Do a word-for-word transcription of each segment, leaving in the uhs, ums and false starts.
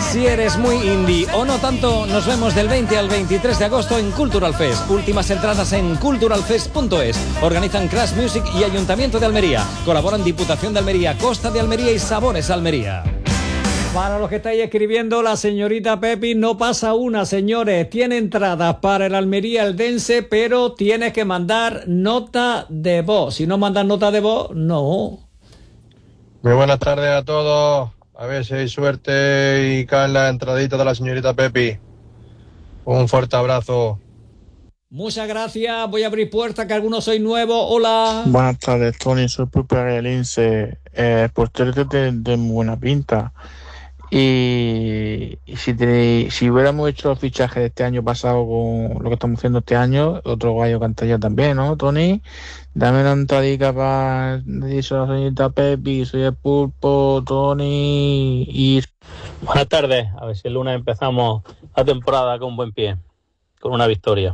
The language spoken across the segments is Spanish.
Si eres muy indie o no tanto, nos vemos del veinte al veintitrés de agosto en Cultural Fest. Últimas entradas en cultural fest punto es. Organizan Crash Music y Ayuntamiento de Almería. Colaboran Diputación de Almería, Costa de Almería y Sabores Almería. Para los que estáis escribiendo, la señorita Pepi no pasa una, señores. Tiene entradas para el Almería Eldense, pero tienes que mandar nota de voz. Si no mandas nota de voz, no. Muy buenas tardes a todos. A ver si hay suerte y caen las entraditas de la señorita Pepi. Un fuerte abrazo. Muchas gracias. Voy a abrir puerta, que algunos sois nuevos. Hola. Buenas tardes, Tony. Soy Pupi Aguilince. Eh, portero de, de muy buena pinta. Y, y si, te, si hubiéramos hecho los fichajes de este año pasado con lo que estamos haciendo este año, otro gallo cantaría también, ¿no, Tony? Dame una entradita para decirse a la señorita Pepi, soy el Pulpo, Tony y... Buenas tardes, a ver si el lunes empezamos la temporada con buen pie, con una victoria.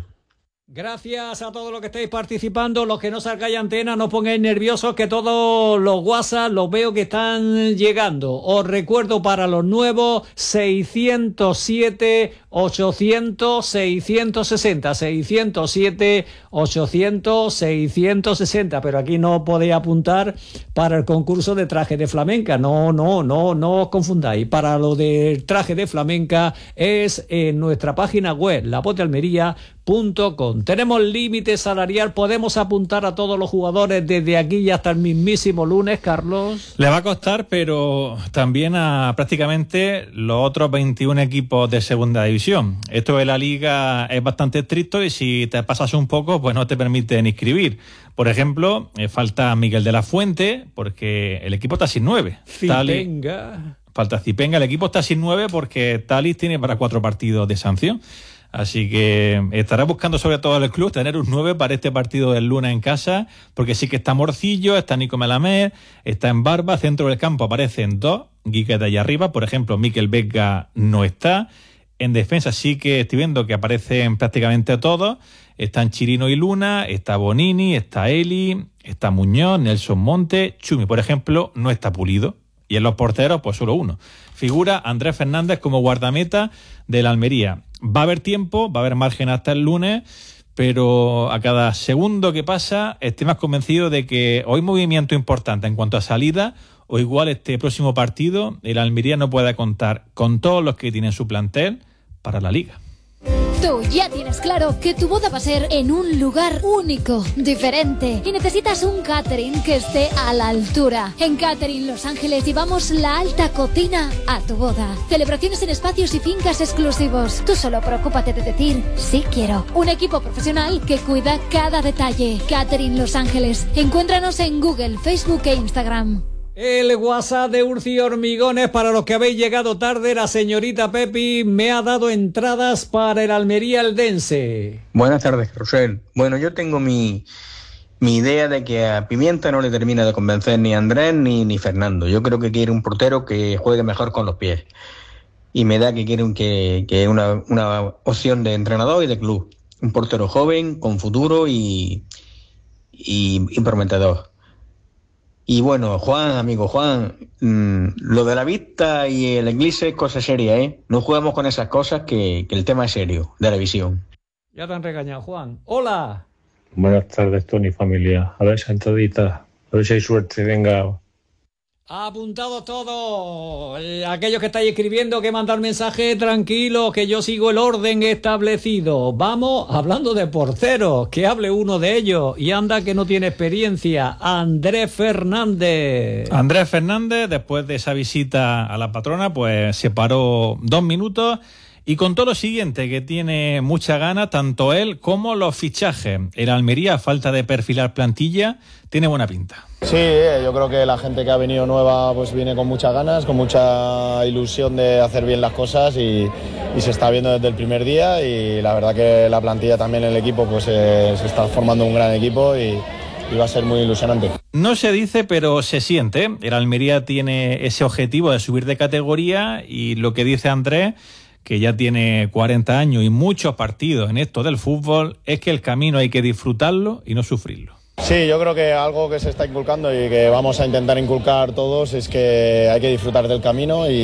Gracias a todos los que estáis participando. Los que no salgáis antena, no os pongáis nerviosos, que todos los WhatsApp los veo que están llegando. Os recuerdo para los nuevos, seiscientos siete, ochocientos, seiscientos sesenta, seiscientos siete, ochocientos, seiscientos sesenta, pero aquí no podéis apuntar para el concurso de traje de flamenca. No, no, no, no os confundáis. Para lo del traje de flamenca es en nuestra página web, la voz de almería punto com. Tenemos límite salarial, podemos apuntar a todos los jugadores desde aquí y hasta el mismísimo lunes, Carlos. Le va a costar, pero también a prácticamente los otros veintiún equipos de segunda división. Esto de la liga es bastante estricto y si te pasas un poco, pues no te permiten inscribir. Por ejemplo, eh, falta Miguel de la Fuente, porque el equipo está sin nueve. Cipenga. Tali, falta Cipenga, el equipo está sin nueve porque Talis tiene para cuatro partidos de sanción. Así que estará buscando sobre todo el club tener un nueve para este partido del lunes en casa, porque sí que está Morcillo, está Nico Melamed, está en Barba, centro del campo aparecen dos, Guiquet allá arriba, por ejemplo, Mikel Vega no está, en defensa sí que estoy viendo que aparecen prácticamente todos, están Chirino y Luna, está Bonini, está Eli, está Muñoz, Nelson Monte, Chumi, por ejemplo, no está Pulido. Y en los porteros, pues solo uno. Figura Andrés Fernández como guardameta de la Almería. Va a haber tiempo, va a haber margen hasta el lunes, pero a cada segundo que pasa estoy más convencido de que hoy movimiento importante en cuanto a salida, o igual este próximo partido, el Almería no puede contar con todos los que tienen su plantel para la Liga. Tú ya tienes claro que tu boda va a ser en un lugar único, diferente, y necesitas un catering que esté a la altura. En Catering Los Ángeles llevamos la alta cocina a tu boda. Celebraciones en espacios y fincas exclusivos. Tú solo preocúpate de decir sí quiero. Un equipo profesional que cuida cada detalle. Catering Los Ángeles. Encuéntranos en Google, Facebook e Instagram. El WhatsApp de Urci Hormigones, para los que habéis llegado tarde, la señorita Pepi me ha dado entradas para el Almería Eldense. Buenas tardes, Rosel. Bueno, yo tengo mi, mi idea de que a Pimienta no le termina de convencer ni Andrés ni, ni Fernando. Yo creo que quiere un portero que juegue mejor con los pies. Y me da que quiere un, que, que una, una opción de entrenador y de club. Un portero joven, con futuro y, y, y prometedor. Y bueno, Juan, amigo Juan, mmm, lo de la vista y el inglés es cosa seria, ¿eh? No jugamos con esas cosas, que, que el tema es serio, de la visión. Ya te han regañado, Juan. ¡Hola! Buenas tardes, Tony, familia. A ver esa entradita, a ver si hay suerte, venga. Apuntado todo. Eh, aquellos que estáis escribiendo, que mandar mensaje, tranquilo, que yo sigo el orden establecido. Vamos, hablando de porteros, que hable uno de ellos. Y anda que no tiene experiencia, Andrés Fernández. Andrés Fernández, después de esa visita a la patrona, pues se paró dos minutos y contó lo siguiente, que tiene mucha gana, tanto él como los fichajes. El Almería, a falta de perfilar plantilla, tiene buena pinta. Sí, yo creo que la gente que ha venido nueva pues viene con muchas ganas, con mucha ilusión de hacer bien las cosas y, y se está viendo desde el primer día, y la verdad que la plantilla también, el equipo, pues eh, se está formando un gran equipo y, y va a ser muy ilusionante. No se dice, pero se siente. El Almería tiene ese objetivo de subir de categoría y lo que dice Andrés, que ya tiene cuarenta años y muchos partidos en esto del fútbol, es que el camino hay que disfrutarlo y no sufrirlo. Sí, yo creo que algo que se está inculcando y que vamos a intentar inculcar todos es que hay que disfrutar del camino y